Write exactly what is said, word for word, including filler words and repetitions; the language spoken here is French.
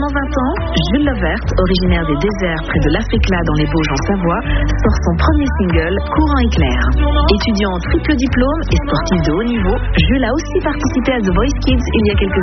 seulement vingt ans, Jules Lovert, originaire des déserts près de l'Afrique-là dans les Vosges en Savoie, sort son premier single, Courant éclair. Étudiant en triple diplôme et sportif de haut niveau, Jules a aussi participé à The Voice Kids il y a quelques